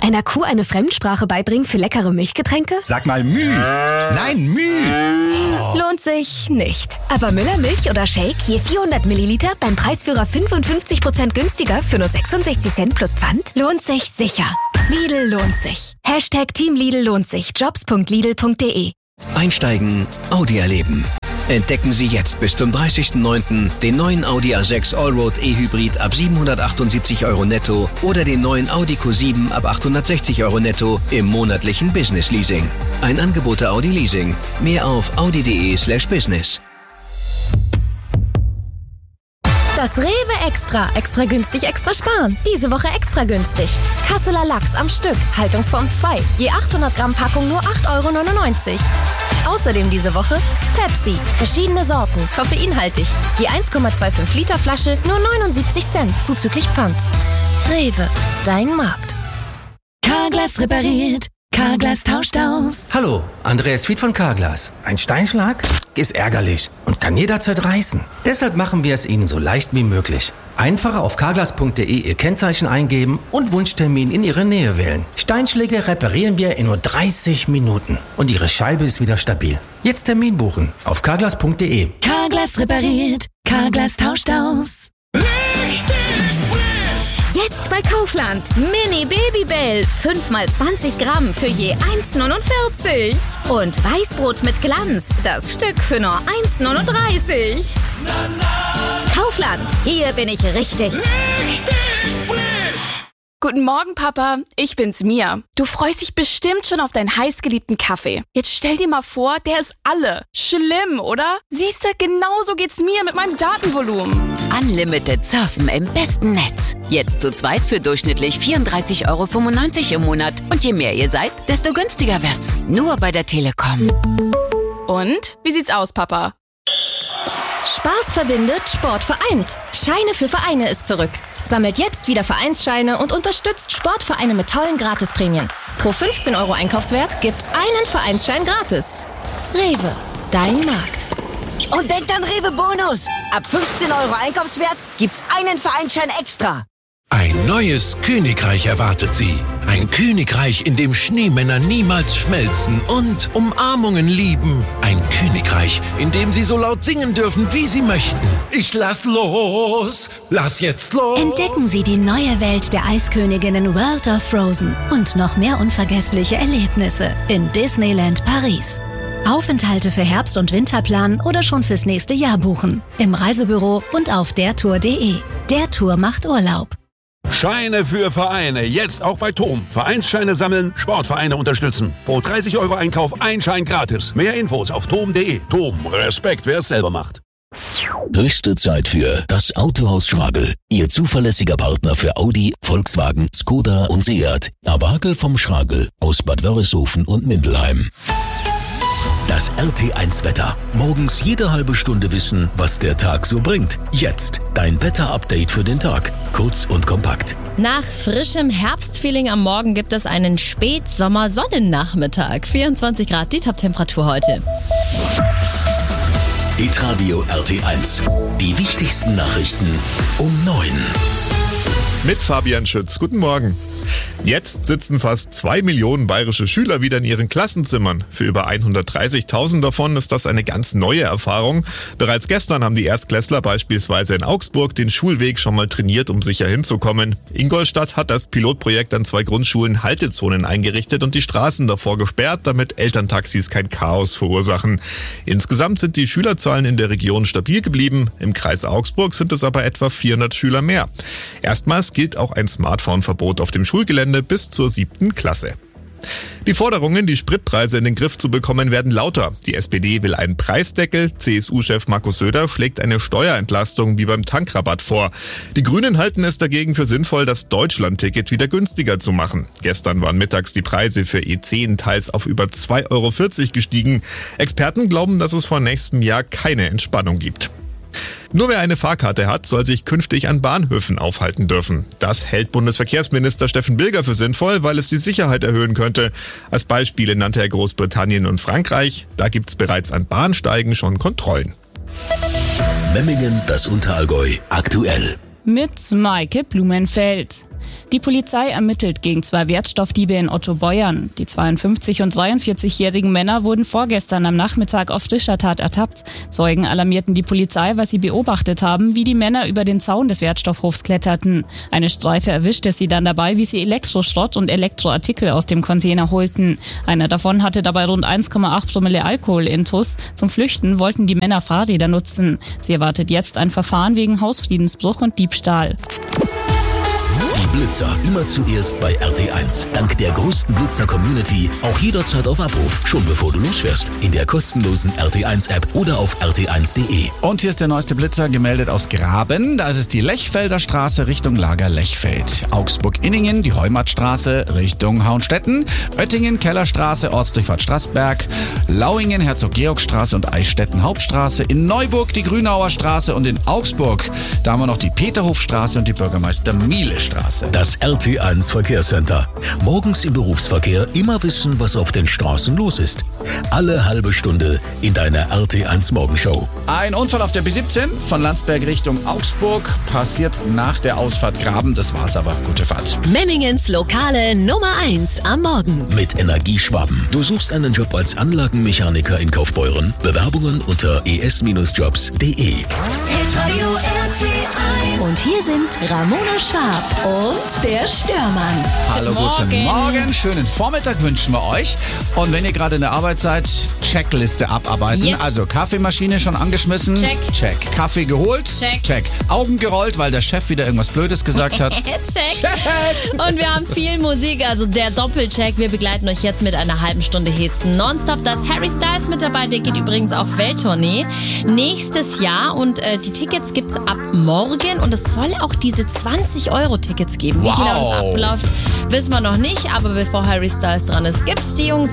Einer Kuh eine Fremdsprache beibringen für leckere Milchgetränke? Sag mal Müh. Nein, Müh. Lohnt sich nicht. Aber Müller Milch oder Shake je 400 Milliliter beim Preisführer 55% günstiger für nur 66 Cent plus Pfand? Lohnt sich sicher. Lidl lohnt sich. Team Lidl lohnt sich. Jobs.lidl.de. Einsteigen, Audi erleben. Entdecken Sie jetzt bis zum 30.09. den neuen Audi A6 Allroad E-Hybrid ab 778 € netto oder den neuen Audi Q7 ab 860 € netto im monatlichen Business Leasing. Ein Angebot der Audi Leasing. Mehr auf audi.de/business. Das Rewe Extra. Extra günstig, extra sparen. Diese Woche extra günstig. Kasseler Lachs am Stück. Haltungsform 2. Je 800 Gramm Packung nur 8,99 €. Außerdem diese Woche Pepsi. Verschiedene Sorten. Koffeinhaltig. Je 1,25 Liter Flasche nur 79 Cent. Zuzüglich Pfand. Rewe. Dein Markt. Carglass repariert. Carglass tauscht aus. Hallo, Andreas Fied von Carglass. Ein Steinschlag ist ärgerlich und kann jederzeit reißen. Deshalb machen wir es Ihnen so leicht wie möglich. Einfach auf carglass.de Ihr Kennzeichen eingeben und Wunschtermin in Ihre Nähe wählen. Steinschläge reparieren wir in nur 30 Minuten und Ihre Scheibe ist wieder stabil. Jetzt Termin buchen auf carglass.de. Carglass repariert. Carglass tauscht aus. Jetzt bei Kaufland. Mini Babybell. 5x20 Gramm für je 1,49 €. Und Weißbrot mit Glanz. Das Stück für nur 1,39 €. Kaufland. Hier bin ich richtig. Guten Morgen, Papa. Ich bin's, Mia. Du freust dich bestimmt schon auf deinen heißgeliebten Kaffee. Jetzt stell dir mal vor, der ist alle. Schlimm, oder? Siehst du, genauso geht's mir mit meinem Datenvolumen. Unlimited Surfen im besten Netz. Jetzt zu zweit für durchschnittlich 34,95 € im Monat. Und je mehr ihr seid, desto günstiger wird's. Nur bei der Telekom. Und? Wie sieht's aus, Papa? Spaß verbindet, Sport vereint. Scheine für Vereine ist zurück. Sammelt jetzt wieder Vereinsscheine und unterstützt Sportvereine mit tollen Gratisprämien. Pro 15 € Einkaufswert gibt's einen Vereinsschein gratis. Rewe, dein Markt. Und denkt an Rewe Bonus. Ab 15 € Einkaufswert gibt's einen Vereinsschein extra. Ein neues Königreich erwartet Sie. Ein Königreich, in dem Schneemänner niemals schmelzen und Umarmungen lieben. Ein Königreich, in dem Sie so laut singen dürfen, wie Sie möchten. Ich lass los! Lass jetzt los! Entdecken Sie die neue Welt der Eisköniginnen World of Frozen und noch mehr unvergessliche Erlebnisse in Disneyland Paris. Aufenthalte für Herbst- und Winterplan oder schon fürs nächste Jahr buchen. Im Reisebüro und auf dertour.de. Der Tour macht Urlaub. Scheine für Vereine, jetzt auch bei TOM. Vereinsscheine sammeln, Sportvereine unterstützen. Pro 30 € Einkauf ein Schein gratis. Mehr Infos auf tom.de. TOM, Respekt, wer es selber macht. Höchste Zeit für das Autohaus Schragel. Ihr zuverlässiger Partner für Audi, Volkswagen, Skoda und Seat. Awagel vom Schragel aus Bad Wörishofen und Mindelheim. Das RT1-Wetter. Morgens jede halbe Stunde wissen, was der Tag so bringt. Jetzt dein Wetter-Update für den Tag. Kurz und kompakt. Nach frischem Herbstfeeling am Morgen gibt es einen Spätsommer-Sonnennachmittag. 24 Grad die Top-Temperatur heute. Hitradio RT1. Die wichtigsten Nachrichten um 9. Mit Fabian Schütz. Guten Morgen. Jetzt sitzen fast 2 Millionen bayerische Schüler wieder in ihren Klassenzimmern. Für über 130.000 davon ist das eine ganz neue Erfahrung. Bereits gestern haben die Erstklässler beispielsweise in Augsburg den Schulweg schon mal trainiert, um sicher hinzukommen. Ingolstadt hat das Pilotprojekt an 2 Grundschulen Haltezonen eingerichtet und die Straßen davor gesperrt, damit Elterntaxis kein Chaos verursachen. Insgesamt sind die Schülerzahlen in der Region stabil geblieben. Im Kreis Augsburg sind es aber etwa 400 Schüler mehr. Erstmals gilt auch ein Smartphone-Verbot auf dem Schulgelände bis zur 7. Klasse. Die Forderungen, die Spritpreise in den Griff zu bekommen, werden lauter. Die SPD will einen Preisdeckel, CSU-Chef Markus Söder schlägt eine Steuerentlastung wie beim Tankrabatt vor. Die Grünen halten es dagegen für sinnvoll, das Deutschland-Ticket wieder günstiger zu machen. Gestern waren mittags die Preise für E10 teils auf über 2,40 € gestiegen. Experten glauben, dass es vor nächstem Jahr keine Entspannung gibt. Nur wer eine Fahrkarte hat, soll sich künftig an Bahnhöfen aufhalten dürfen. Das hält Bundesverkehrsminister Steffen Bilger für sinnvoll, weil es die Sicherheit erhöhen könnte. Als Beispiele nannte er Großbritannien und Frankreich. Da gibt's bereits an Bahnsteigen schon Kontrollen. Memmingen, das Unterallgäu, aktuell. Mit Maike Blumenfeld. Die Polizei ermittelt gegen 2 Wertstoffdiebe in Ottoboyern. Die 52- und 43-jährigen Männer wurden vorgestern am Nachmittag auf frischer Tat ertappt. Zeugen alarmierten die Polizei, weil sie beobachtet haben, wie die Männer über den Zaun des Wertstoffhofs kletterten. Eine Streife erwischte sie dann dabei, wie sie Elektroschrott und Elektroartikel aus dem Container holten. Einer davon hatte dabei rund 1,8 Promille Alkohol intus. Zum Flüchten wollten die Männer Fahrräder nutzen. Sie erwartet jetzt ein Verfahren wegen Hausfriedensbruch und Diebstahl. Die Blitzer immer zuerst bei RT1. Dank der größten Blitzer-Community auch jederzeit auf Abruf, schon bevor du losfährst. In der kostenlosen RT1-App oder auf rt1.de. Und hier ist der neueste Blitzer, gemeldet aus Graben. Da ist es die Lechfelder Straße Richtung Lager Lechfeld. Augsburg-Inningen, die Heumartstraße Richtung Hauenstetten. Oettingen, Kellerstraße, Ortsdurchfahrt Straßberg. Lauingen, Herzog-Georg-Straße und Eichstätten-Hauptstraße. In Neuburg die Grünauer Straße und in Augsburg, da haben wir noch die Peterhofstraße und die Bürgermeister-Miele-Straße. Das RT1 Verkehrscenter. Morgens im Berufsverkehr immer wissen, was auf den Straßen los ist. Alle halbe Stunde in deiner RT1 Morgenshow. Ein Unfall auf der B17 von Landsberg Richtung Augsburg passiert nach der Ausfahrt Graben. Das war's aber. Gute Fahrt. Memmingens Lokale Nummer 1 am Morgen. Mit Energieschwaben. Du suchst einen Job als Anlagenmechaniker in Kaufbeuren? Bewerbungen unter es-jobs.de. Und hier sind Ramona Schwab und der Störmann. Hallo, guten Morgen. Schönen Vormittag wünschen wir euch. Und wenn ihr gerade in der Arbeit seid, Checkliste abarbeiten. Yes. Also Kaffeemaschine schon angeschmissen. Check. Check. Kaffee geholt. Check. Check. Augen gerollt, weil der Chef wieder irgendwas Blödes gesagt hat. Check. Und wir haben viel Musik, also der Doppelcheck. Wir begleiten euch jetzt mit einer halben Stunde Hits nonstop. Da ist Harry Styles mit dabei, der geht übrigens auf Welttournee nächstes Jahr. Und die Tickets gibt's ab morgen. Und es soll auch diese 20-Euro-Tickets geben. Wie genau das abläuft, wissen wir noch nicht. Aber bevor Harry Styles dran ist, gibt's die Jungs